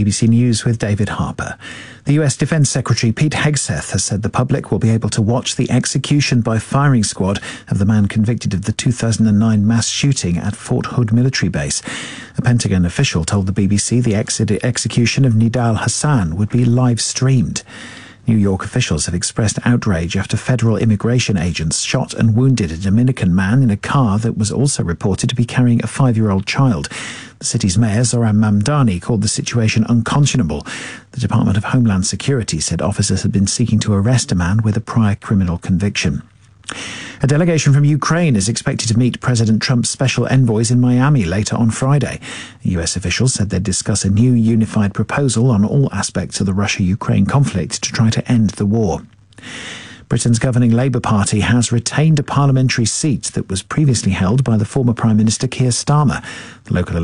BBC News with David Harper. The US Defense Secretary Pete Hegseth has said the public will be able to watch the execution by firing squad of the man convicted of the 2009 mass shooting at Fort Hood military base. A Pentagon official told the BBC the execution of Nidal Hassan would be live streamed. New York officials have expressed outrage after federal immigration agents shot and wounded a Dominican man in a car that was also reported to be carrying a 5-year-old child. The city's mayor, Zoran Mamdani, called the situation unconscionable. The Department of Homeland Security said officers had been seeking to arrest a man with a prior criminal conviction. A delegation from Ukraine is expected to meet President Trump's special envoys in Miami later on Friday. US officials said they'd discuss a new unified proposal on all aspects of the Russia-Ukraine conflict to try to end the war. Britain's governing Labour Party has retained a parliamentary seat that was previously held by the former Prime Minister Keir Starmer. The local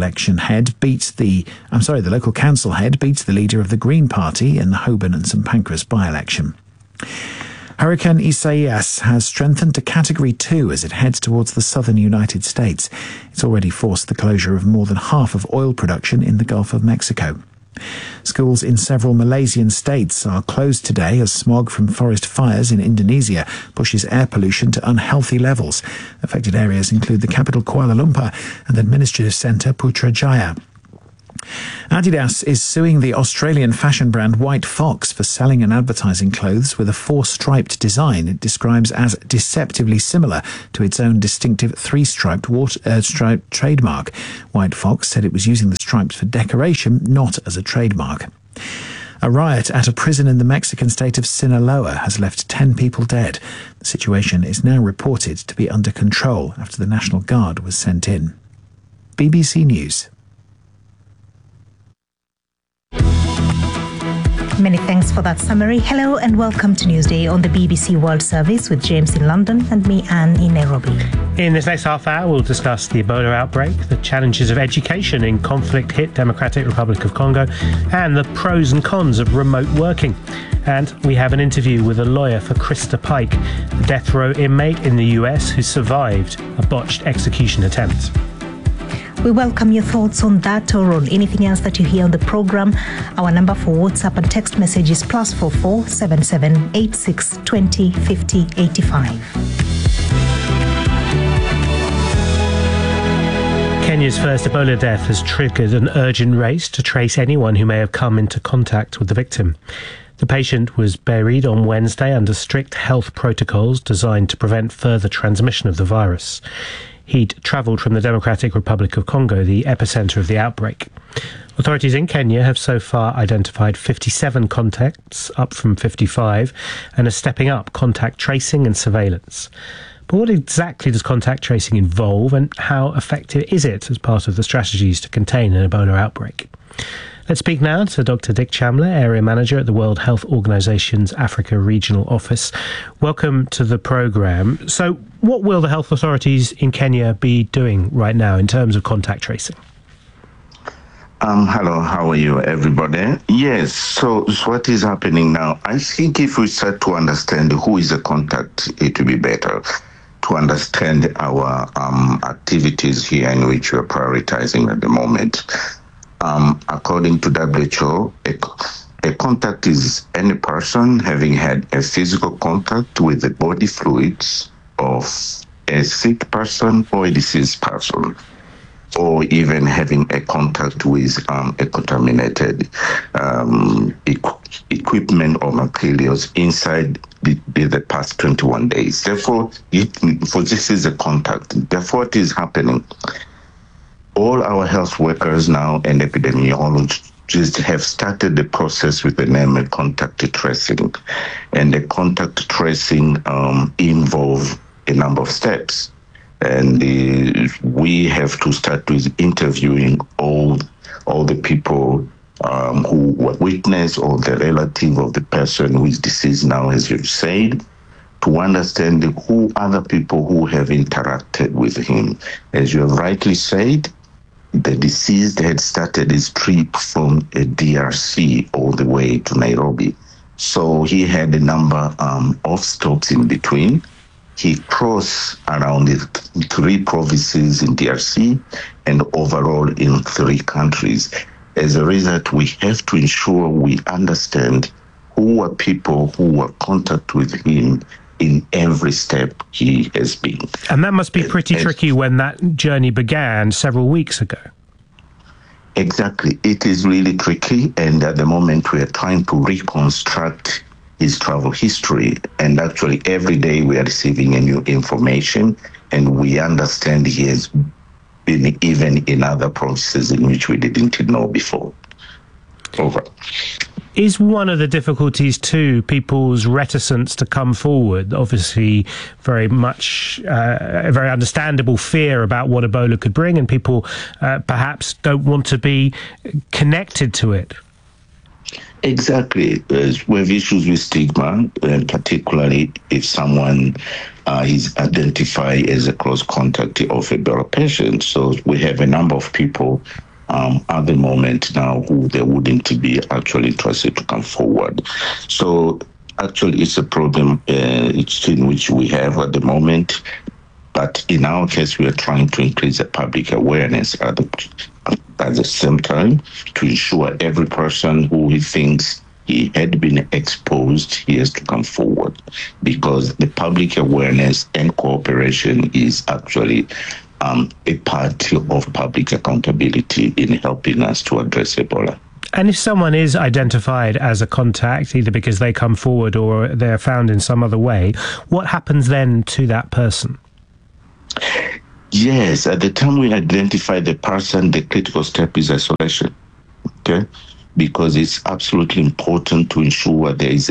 council head beats the leader of the Green Party in the Holborn and St Pancras by-election. Hurricane Isaias has strengthened to Category 2 as it heads towards the southern United States. It's already forced the closure of more than half of oil production in the Gulf of Mexico. Schools in several Malaysian states are closed today as smog from forest fires in Indonesia pushes air pollution to unhealthy levels. Affected areas include the capital Kuala Lumpur and the administrative centre Putrajaya. Adidas is suing the Australian fashion brand White Fox for selling and advertising clothes with a 4-striped design it describes as deceptively similar to its own distinctive 3-striped striped trademark. White Fox said it was using the stripes for decoration, not as a trademark. A riot at a prison in the Mexican state of Sinaloa has left 10 people dead. The situation is now reported to be under control after the National Guard was sent in. BBC News. Many thanks for that summary. Hello and welcome to Newsday on the BBC World Service with James in London and me, Anne, in Nairobi. In this next half hour, we'll discuss the Ebola outbreak, the challenges of education in conflict-hit Democratic Republic of Congo, and the pros and cons of remote working. And we have an interview with a lawyer for Krista Pike, a death row inmate in the US who survived a botched execution attempt. We welcome your thoughts on that or on anything else that you hear on the programme. Our number for WhatsApp and text message is +44 77 86 20 50 85. Kenya's first Ebola death has triggered an urgent race to trace anyone who may have come into contact with the victim. The patient was buried on Wednesday under strict health protocols designed to prevent further transmission of the virus. He'd travelled from the Democratic Republic of Congo, the epicentre of the outbreak. Authorities in Kenya have so far identified 57 contacts, up from 55, and are stepping up contact tracing and surveillance. But what exactly does contact tracing involve, and how effective is it as part of the strategies to contain an Ebola outbreak? Let's speak now to Dr. Dick Chandler, Area Manager at the World Health Organization's Africa Regional Office. Welcome to the programme. So what will the health authorities in Kenya be doing right now in terms of contact tracing? Hello, how are you, everybody? Yes, so what is happening now? I think if we start to understand who is a contact, it will be better to understand our activities here in which we are prioritizing at the moment. According to WHO, a contact is any person having had a physical contact with the body fluids of a sick person or a deceased person, or even having a contact with a contaminated equipment or materials inside the past 21 days. Therefore, for this is a contact. Therefore, what is happening? All our health workers now and epidemiologists have started the process with the name of contact tracing. And the contact tracing involve a number of steps. And we have to start with interviewing all the people who were witness or the relative of the person who is deceased now, as you've said, to understand who other people who have interacted with him. As you have rightly said, the deceased had started his trip from a DRC all the way to Nairobi. So he had a number of stops in between. He crossed around the 3 provinces in DRC and overall in 3 countries. As a result, we have to ensure we understand who were people who were in contact with him in every step he has been. And that must be pretty tricky when that journey began several weeks ago. Exactly. It is really tricky, and at the moment we are trying to reconstruct his travel history, and actually every day we are receiving a new information, and we understand he has been even in other provinces in which we didn't know before. Over. Is one of the difficulties too people's reticence to come forward? Obviously, very much a very understandable fear about what Ebola could bring, and people perhaps don't want to be connected to it. Exactly. We have issues with stigma, and particularly if someone is identified as a close contact of a Ebola patient. So we have a number of people at the moment now who they wouldn't be actually interested to come forward. So actually it's a problem in which we have at the moment. But in our case, we are trying to increase the public awareness at the same time to ensure every person who he thinks he had been exposed, he has to come forward, because the public awareness and cooperation is actually a part of public accountability in helping us to address Ebola. And if someone is identified as a contact, either because they come forward or they're found in some other way, what happens then to that person? Yes, at the time we identify the person, the critical step is isolation, okay? Because it's absolutely important to ensure there is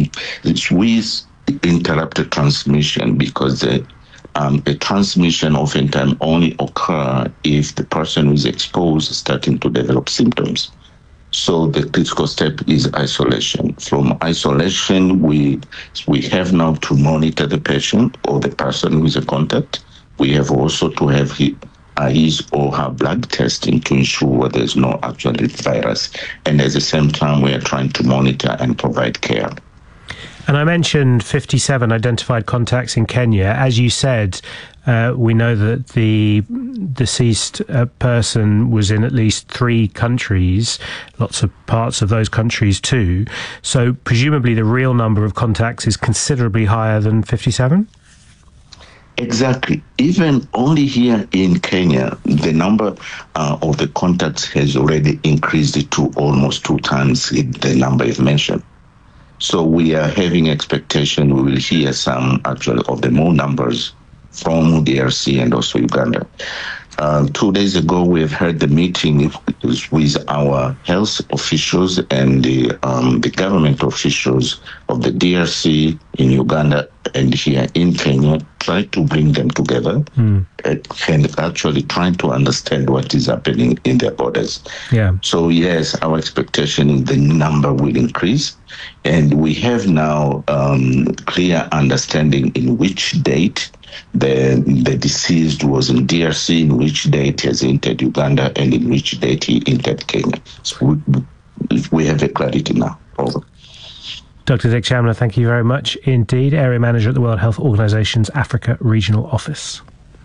we interrupt the transmission, because the transmission oftentimes only occur if the person who is exposed is starting to develop symptoms. So the critical step is isolation. From isolation, we have now to monitor the patient or the person who is a contact. We have also to have his or her blood testing to ensure there's no actual virus. And at the same time, we are trying to monitor and provide care. And I mentioned 57 identified contacts in Kenya. As you said, we know that the deceased person was in at least 3 countries, lots of parts of those countries too. So presumably the real number of contacts is considerably higher than 57? Exactly. Even only here in Kenya, the number of the contacts has already increased to almost 2 times the number you've mentioned. So we are having expectation we will hear some actually of the more numbers from DRC and also Uganda. 2 days ago, we have had the meeting with our health officials and the government officials of the DRC in Uganda and here in Kenya, try to bring them together and actually trying to understand what is happening in their borders. Yeah. So yes, our expectation is the number will increase, and we have now clear understanding in which date the deceased was in DRC, in which date he has entered Uganda, and in which date he entered Kenya. So we have a clarity now. Over. Dr. Dick Chamler, thank you very much indeed. Area Manager at the World Health Organization's Africa Regional Office.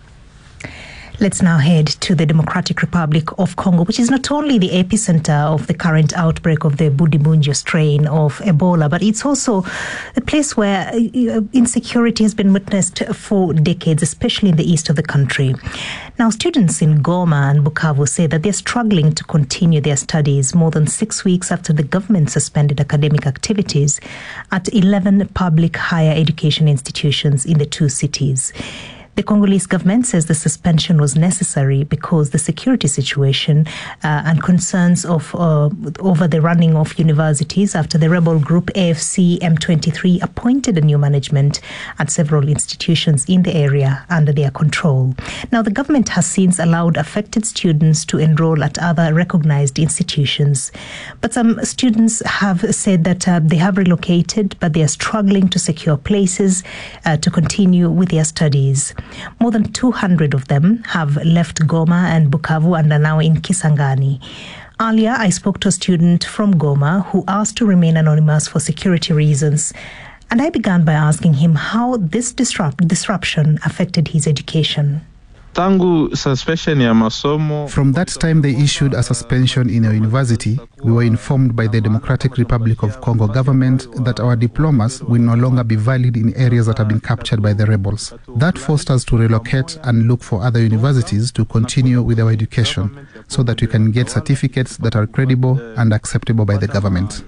Let's now head to the Democratic Republic of Congo, which is not only the epicenter of the current outbreak of the Bundibugyo strain of Ebola, but it's also a place where insecurity has been witnessed for decades, especially in the east of the country. Now, students in Goma and Bukavu say that they're struggling to continue their studies more than 6 weeks after the government suspended academic activities at 11 public higher education institutions in the 2 cities. The Congolese government says the suspension was necessary because the security situation and concerns of over the running of universities after the rebel group AFC M23 appointed a new management at several institutions in the area under their control. Now, the government has since allowed affected students to enroll at other recognized institutions. But some students have said that they have relocated, but they are struggling to secure places to continue with their studies. More than 200 of them have left Goma and Bukavu and are now in Kisangani. Earlier, I spoke to a student from Goma who asked to remain anonymous for security reasons. And I began by asking him how this disruption affected his education. Tangu suspension ya masomo. From that time they issued a suspension in our university, we were informed by the Democratic Republic of Congo government that our diplomas will no longer be valid in areas that have been captured by the rebels. That forced us to relocate and look for other universities to continue with our education so that we can get certificates that are credible and acceptable by the government.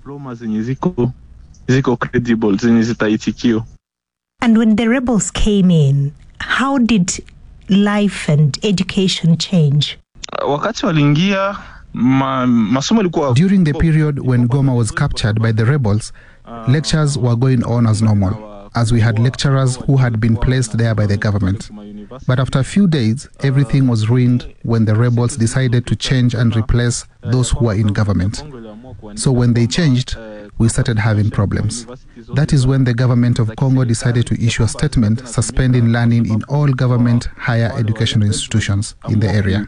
And when the rebels came in, how did life and education change? During the period when Goma was captured by the rebels, lectures were going on as normal, as we had lecturers who had been placed there by the government. But after a few days, everything was ruined when the rebels decided to change and replace those who were in government. So when they changed, we started having problems. That is when the government of Congo decided to issue a statement suspending learning in all government higher educational institutions in the area.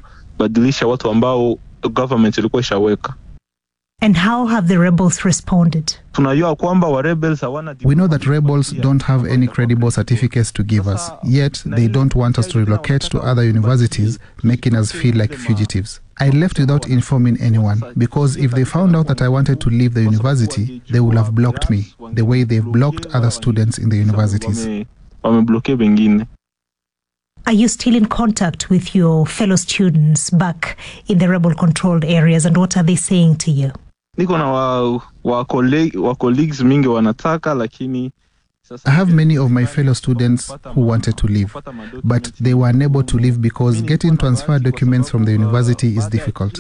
And how have the rebels responded? We know that rebels don't have any credible certificates to give us, yet they don't want us to relocate to other universities, making us feel like fugitives. I left without informing anyone, because if they found out that I wanted to leave the university, they would have blocked me, the way they've blocked other students in the universities. Are you still in contact with your fellow students back in the rebel-controlled areas, and what are they saying to you? I have many of my fellow students who wanted to leave, but they were unable to leave because getting transfer documents from the university is difficult.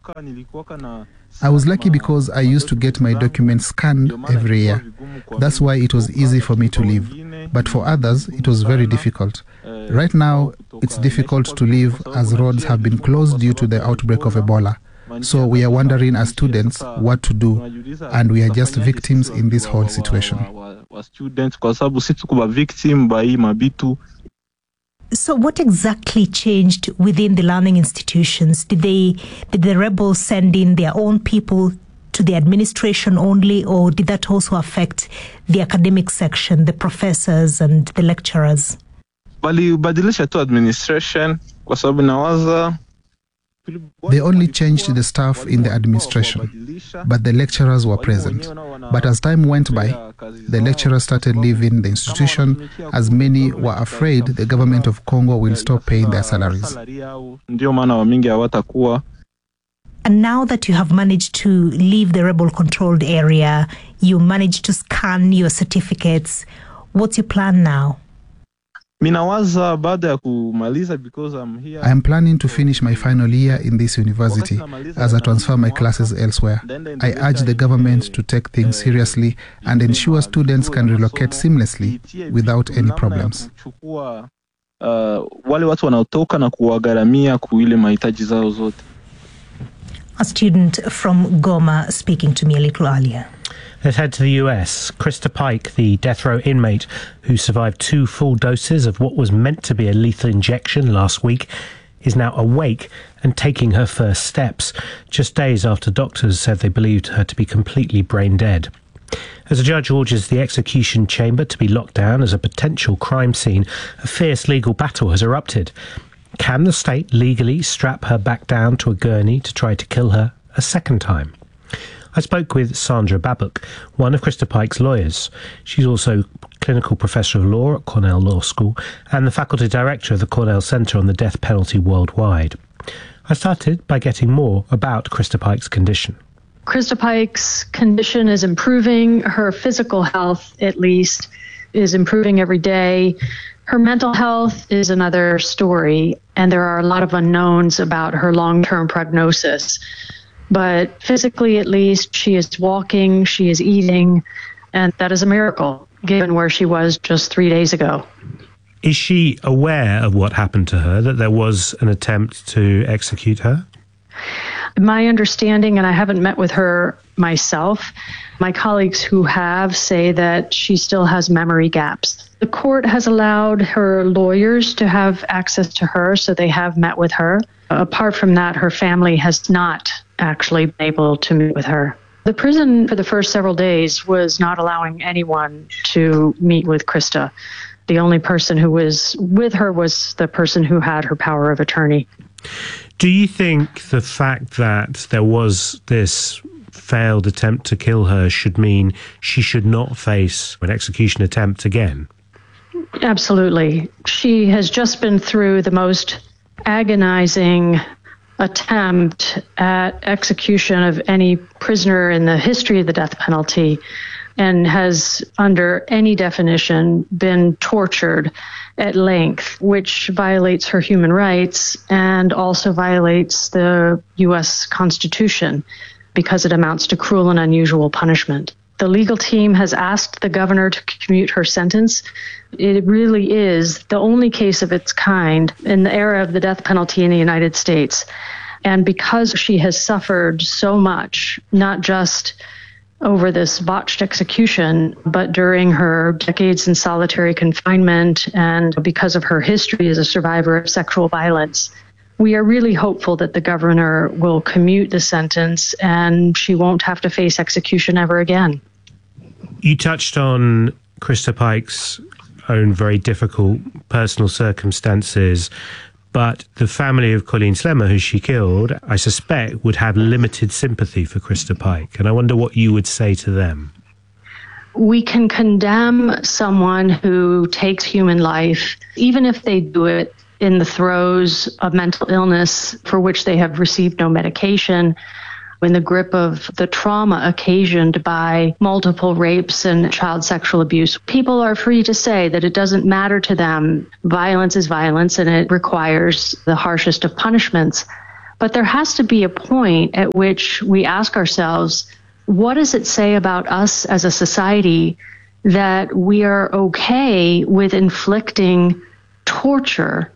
I was lucky because I used to get my documents scanned every year. That's why it was easy for me to leave. But for others, it was very difficult. Right now, it's difficult to leave as roads have been closed due to the outbreak of Ebola. So we are wondering as students what to do, and we are just victims in this whole situation. So what exactly changed within the learning institutions? Did the rebels send in their own people to the administration only, or did that also affect the academic section, the professors and the lecturers? They only changed the staff in the administration, but the lecturers were present. But as time went by, the lecturers started leaving the institution as many were afraid the government of Congo will stop paying their salaries. And now that you have managed to leave the rebel-controlled area, you managed to scan your certificates, what's your plan now? I am planning to finish my final year in this university as I transfer my classes elsewhere. I urge the government to take things seriously and ensure students can relocate seamlessly without any problems. A student from Goma speaking to me a little earlier. Let's head to the US. Krista Pike, the death row inmate who survived 2 full doses of what was meant to be a lethal injection last week, is now awake and taking her first steps, just days after doctors said they believed her to be completely brain dead. As a judge orders the execution chamber to be locked down as a potential crime scene, a fierce legal battle has erupted. Can the state legally strap her back down to a gurney to try to kill her a second time? I spoke with Sandra Babuk, one of Krista Pike's lawyers. She's also clinical professor of law at Cornell Law School and the faculty director of the Cornell Center on the Death Penalty Worldwide. I started by getting more about Krista Pike's condition. Krista Pike's condition is improving. Her physical health, at least, is improving every day. Her mental health is another story, and there are a lot of unknowns about her long-term prognosis. But physically, at least, she is walking, she is eating, and that is a miracle, given where she was just 3 days ago. Is she aware of what happened to her, that there was an attempt to execute her? My understanding, and I haven't met with her myself, my colleagues who have say that she still has memory gaps. The court has allowed her lawyers to have access to her, so they have met with her. Apart from that, her family has not actually been able to meet with her. The prison for the first several days was not allowing anyone to meet with Krista. The only person who was with her was the person who had her power of attorney. Do you think the fact that there was this failed attempt to kill her should mean she should not face an execution attempt again? Absolutely. She has just been through the most agonizing attempt at execution of any prisoner in the history of the death penalty, and has, under any definition, been tortured at length, which violates her human rights and also violates the U.S. Constitution because it amounts to cruel and unusual punishment. The legal team has asked the governor to commute her sentence. It really is the only case of its kind in the era of the death penalty in the United States. And because she has suffered so much, not just over this botched execution, but during her decades in solitary confinement and because of her history as a survivor of sexual violence, we are really hopeful that the governor will commute the sentence and she won't have to face execution ever again. You touched on Krista Pike's own very difficult personal circumstances, but the family of Colleen Slemmer, who she killed, I suspect would have limited sympathy for Krista Pike. And I wonder what you would say to them. We can condemn someone who takes human life, even if they do it in the throes of mental illness for which they have received no medication, in the grip of the trauma occasioned by multiple rapes and child sexual abuse. People are free to say that it doesn't matter to them. Violence is violence and it requires the harshest of punishments. But there has to be a point at which we ask ourselves, what does it say about us as a society that we are okay with inflicting torture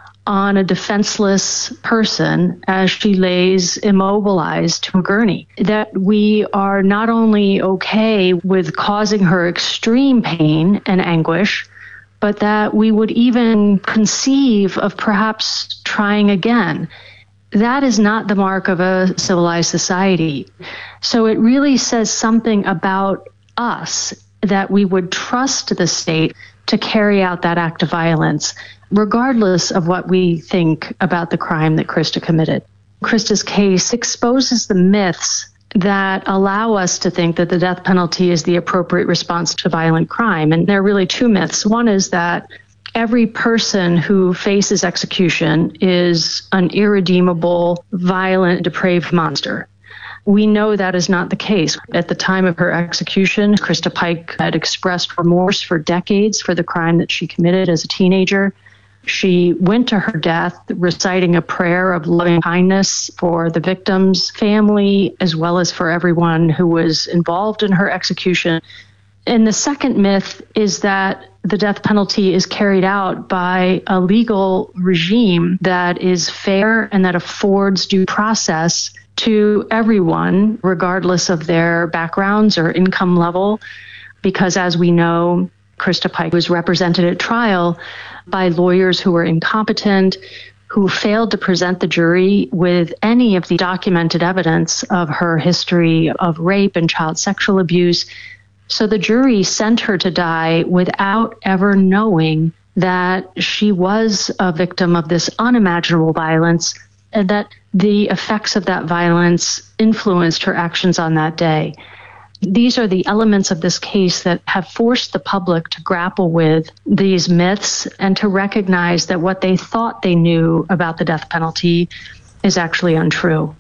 on a defenseless person as she lays immobilized to a gurney? That we are not only okay with causing her extreme pain and anguish, but that we would even conceive of perhaps trying again. That is not the mark of a civilized society. So it really says something about us that we would trust the state to carry out that act of violence, regardless of what we think about the crime that Krista committed. Krista's case exposes the myths that allow us to think that the death penalty is the appropriate response to violent crime. And there are really two myths. One is that every person who faces execution is an irredeemable, violent, depraved monster. We know that is not the case. At the time of her execution, Krista Pike had expressed remorse for decades for the crime that she committed as a teenager. She went to her death reciting a prayer of loving kindness for the victim's family, as well as for everyone who was involved in her execution. And the second myth is that the death penalty is carried out by a legal regime that is fair and that affords due process to everyone, regardless of their backgrounds or income level, because as we know, Krista Pike was represented at trial by lawyers who were incompetent, who failed to present the jury with any of the documented evidence of her history of rape and child sexual abuse. So the jury sent her to die without ever knowing that she was a victim of this unimaginable violence and that the effects of that violence influenced her actions on that day. These are the elements of this case that have forced the public to grapple with these myths and to recognize that what they thought they knew about the death penalty is actually untrue.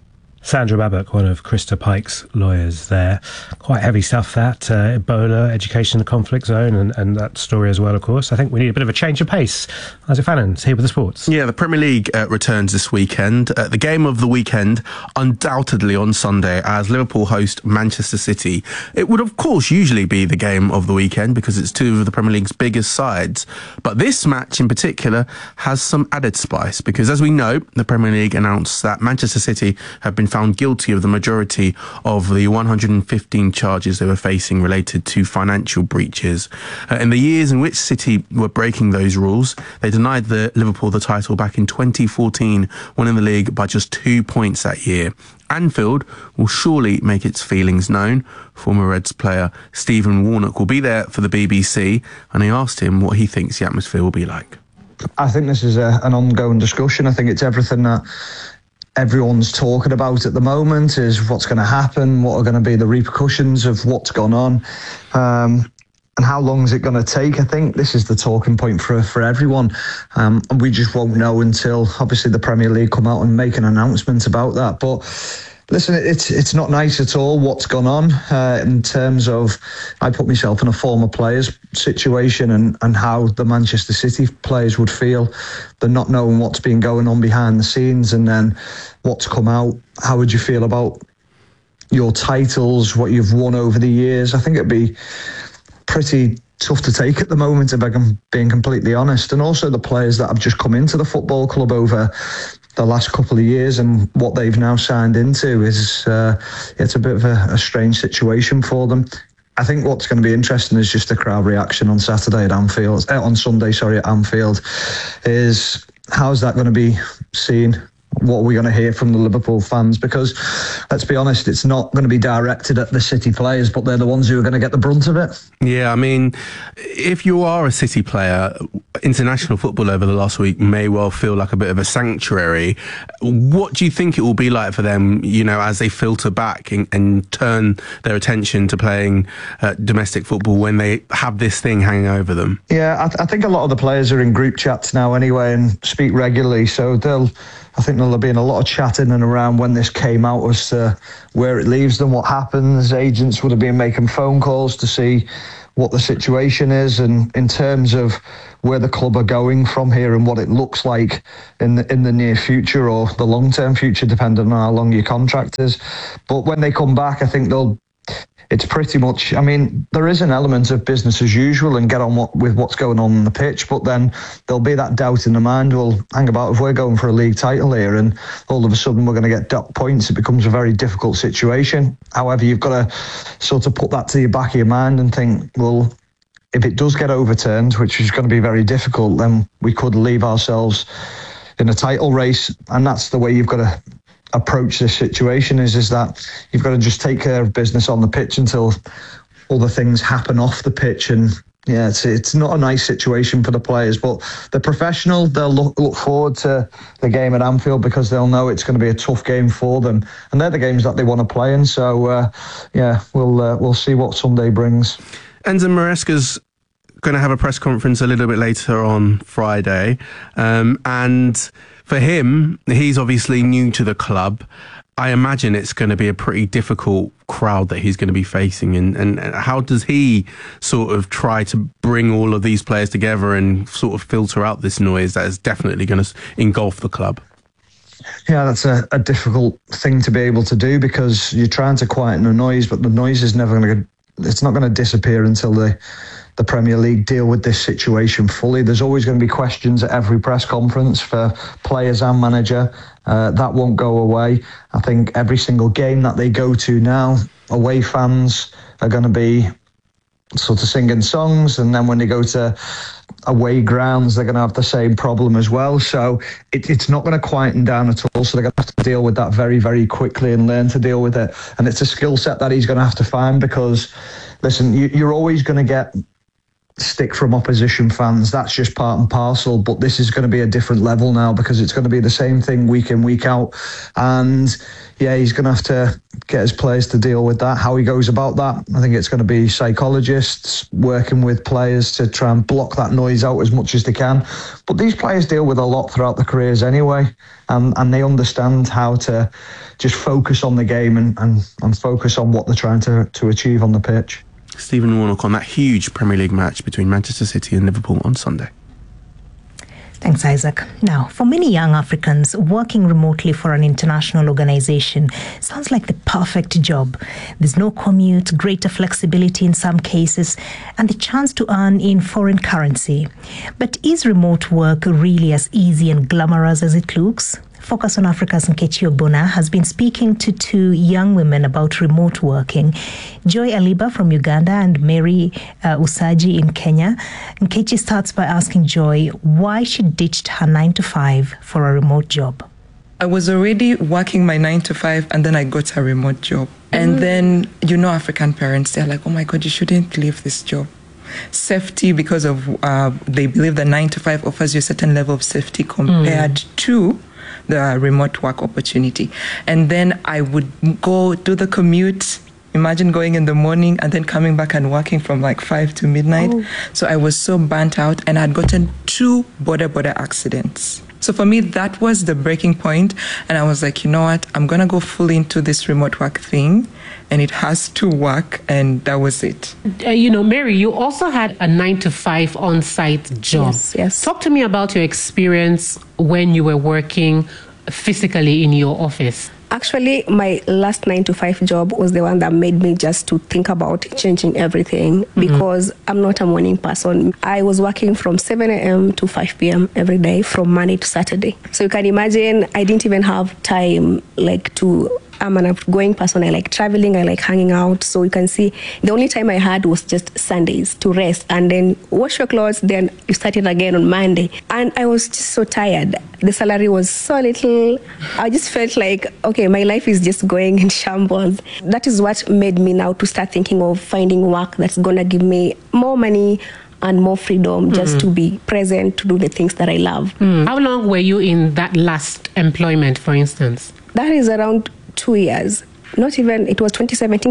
Sandra Babak, one of Krista Pike's lawyers there. Quite heavy stuff, that. Ebola, education in the conflict zone, and that story as well, of course. I think we need a bit of a change of pace. Isaac Fannon's here with the sports. Yeah, the Premier League returns this weekend. The game of the weekend, undoubtedly on Sunday, as Liverpool host Manchester City. It would, of course, usually be the game of the weekend because it's two of the Premier League's biggest sides. But this match in particular has some added spice because, as we know, the Premier League announced that Manchester City have been found found guilty of the majority of the 115 charges they were facing related to financial breaches. In the years in which City were breaking those rules, they denied Liverpool the title back in 2014, winning the league by just 2 points that year. Anfield will surely make its feelings known. Former Reds player Stephen Warnock will be there for the BBC, and I asked him what he thinks the atmosphere will be like. I think this is an ongoing discussion. I think it's everything that everyone's talking about at the moment, is what's going to happen, what are going to be the repercussions of what's gone on, and how long is it going to take. I think this is the talking point for everyone, and we just won't know until obviously the Premier League come out and make an announcement about that. But listen, it's not nice at all what's gone on in terms of, I put myself in a former player's situation and how the Manchester City players would feel. They're not knowing what's been going on behind the scenes, and then what's come out. How would you feel about your titles, what you've won over the years? I think it'd be pretty tough to take at the moment, if I'm being completely honest. And also the players that have just come into the football club over the last couple of years and what they've now signed into is it's a bit of a strange situation for them. I think what's going to be interesting is just the crowd reaction on Saturday at Anfield, on Sunday, sorry, at Anfield. Is how's that going to be seen? What are we going to hear from the Liverpool fans? Because let's be honest, it's not going to be directed at the City players, but they're the ones who are going to get the brunt of it. Yeah, I mean, if you are a City player, international football over the last week may well feel like a bit of a sanctuary. What do you think it will be like for them, you know, as they filter back and turn their attention to playing domestic football when they have this thing hanging over them? Yeah, I think a lot of the players are in group chats now anyway and speak regularly, so I think there'll have been a lot of chatting and around when this came out as to where it leaves them, what happens. Agents would have been making phone calls to see what the situation is, and in terms of where the club are going from here and what it looks like in the near future or the long-term future, depending on how long your contract is. But when they come back, I think it's pretty much, I mean, there is an element of business as usual and get on with what's going on the pitch, but then there'll be that doubt in the mind, well, hang about, if we're going for a league title here and all of a sudden we're going to get docked points, it becomes a very difficult situation. However, you've got to sort of put that to the back of your mind and think, well, if it does get overturned, which is going to be very difficult, then we could leave ourselves in a title race, and that's the way you've got to approach this situation, is that you've got to just take care of business on the pitch until other things happen off the pitch. And yeah, it's not a nice situation for the players, but they're professional. They'll look forward to the game at Anfield because they'll know it's going to be a tough game for them, and they're the games that they want to play in. So yeah, we'll see what Sunday brings. Enzo Maresca's going to have a press conference a little bit later on Friday, and for him, he's obviously new to the club. I imagine it's going to be a pretty difficult crowd that he's going to be facing. And how does he sort of try to bring all of these players together and sort of filter out this noise that is definitely going to engulf the club? Yeah, that's a difficult thing to be able to do, because you're trying to quieten the noise, but the noise is never going to, it's not going to disappear until the Premier League deal with this situation fully. There's always going to be questions at every press conference for players and manager. That won't go away. I think every single game that they go to now, away fans are going to be sort of singing songs, and then when they go to away grounds, they're going to have the same problem as well. So it's not going to quieten down at all. So they're going to have to deal with that very, very quickly and learn to deal with it. And it's a skill set that he's going to have to find, because, listen, you're always going to get stick from opposition fans. That's just part and parcel, but this is going to be a different level now, because it's going to be the same thing week in, week out. And yeah, he's going to have to get his players to deal with that. How he goes about that, I think it's going to be psychologists working with players to try and block that noise out as much as they can. But these players deal with a lot throughout their careers anyway, and they understand how to just focus on the game and focus on what they're trying to achieve on the pitch. Stephen Warnock on that huge Premier League match between Manchester City and Liverpool on Sunday. Thanks, Isaac. Now, for many young Africans, working remotely for an international organization sounds like the perfect job. There's no commute, greater flexibility in some cases, and the chance to earn in foreign currency. But is remote work really as easy and glamorous as it looks? Focus on Africa's Nkechi Ogbonna has been speaking to two young women about remote working. Joy Aliba from Uganda and Mary Usaji in Kenya. Nkechi starts by asking Joy why she ditched her 9-to-5 for a remote job. I was already working my 9-to-5 and then I got a remote job. And then, African parents, they're like, oh my God, you shouldn't leave this job. Safety, because of they believe the 9-to-5 offers you a certain level of safety compared to the remote work opportunity. And then I would go do the commute. Imagine going in the morning and then coming back and working from like 5 to midnight. So I was so burnt out and I'd gotten 2 border accidents. So for me, that was the breaking point. And I was like, you know what? I'm going to go fully into this remote work thing. And it has to work. And that was it. Mary, you also had a 9-to-5 on-site job. Yes. Talk to me about your experience when you were working physically in your office. Actually, my last 9-to-5 job was the one that made me just to think about changing everything because I'm not a morning person. I was working from 7 a.m. to 5 p.m. every day from Monday to Saturday. So you can imagine I didn't even have time I'm an outgoing person. I like traveling. I like hanging out. So you can see the only time I had was just Sundays to rest and then wash your clothes. Then you started again on Monday. And I was just so tired. The salary was so little. I just felt like, okay, my life is just going in shambles. That is what made me now to start thinking of finding work that's going to give me more money and more freedom just to be present, to do the things that I love. How long were you in that last employment, for instance? That is around 2 years. Not even, it was 2017,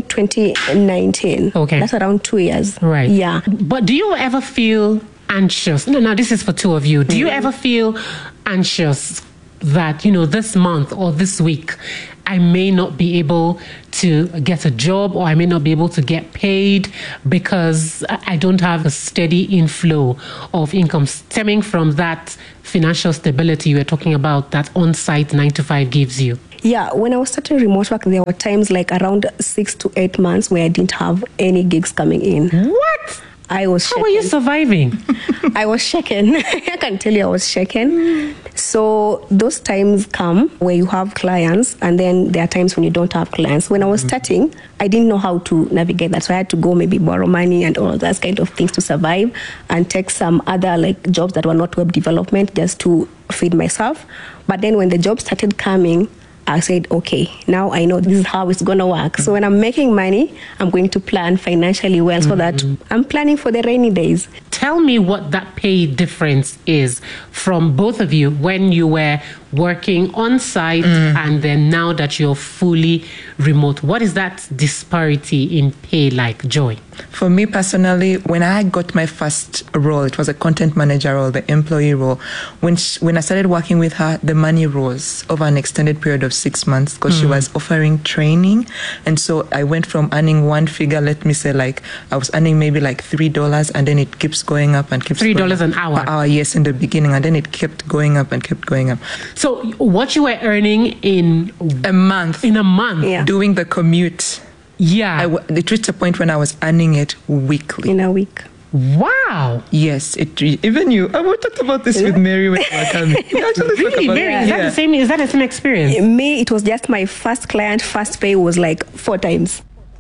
2019. Okay. That's around 2 years. Right. Yeah. But do you ever feel anxious? No, this is for two of you. Do you ever feel anxious that, this month or this week, I may not be able to get a job or I may not be able to get paid because I don't have a steady inflow of income stemming from that financial stability you were talking about that on-site 9-to-5 gives you? Yeah, when I was starting remote work, there were times like around 6 to 8 months where I didn't have any gigs coming in. What? I was shaken. How were you surviving? I was shaken. I can tell you I was shaken. So those times come where you have clients and then there are times when you don't have clients. When I was starting, I didn't know how to navigate that. So I had to go maybe borrow money and all those kind of things to survive and take some other jobs that were not web development just to feed myself. But then when the job started coming, I said, okay, now I know this is how it's going to work. So when I'm making money, I'm going to plan financially well so that I'm planning for the rainy days. Tell me what that pay difference is from both of you when you were working on site and then now that you're fully remote. What is that disparity in pay like, Joy? For me personally, when I got my first role, it was a content manager role, the employee role. When I started working with her, the money rose over an extended period of 6 months because she was offering training. And so I went from earning one figure, let me say I was earning maybe $3 and then it keeps going up and keeps $3 an hour? Per hour, yes, in the beginning. And then it kept going up and kept going up. So what you were earning in a month, doing the commute. Yeah. It reached a point when I was earning it weekly. In a week. Wow. Yes, even you. I talked about this with Mary when you were coming. Really, Mary? Is that the same experience? Me, it was just my first client. First pay was 4 times.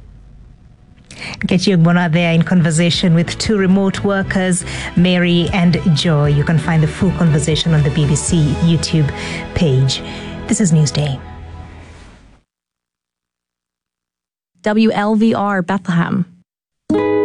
Nkechi Ogbonna there in conversation with two remote workers, Mary and Joy. You can find the full conversation on the BBC YouTube page. This is Newsday. WLVR Bethlehem.